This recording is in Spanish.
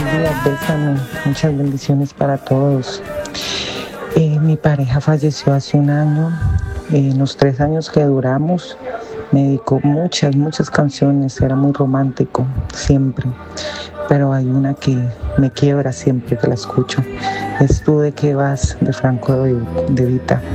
Buenos días, Bésame. Muchas bendiciones para todos. Mi pareja falleció hace un año. En los 3 años que duramos, me dedicó muchas canciones. Era muy romántico, siempre. Pero hay una que me quiebra siempre que la escucho. Es Tú de qué vas, de Franco de Vita.